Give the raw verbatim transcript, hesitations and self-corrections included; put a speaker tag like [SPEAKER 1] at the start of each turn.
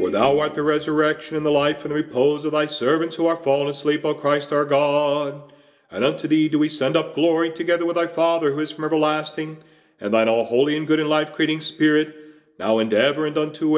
[SPEAKER 1] For thou art the resurrection and the life and the repose of thy servants who are fallen asleep, O Christ our God. And unto thee do we send up glory, together with thy Father, who is from everlasting, and thine all holy and good and life-creating Spirit, now and ever and unto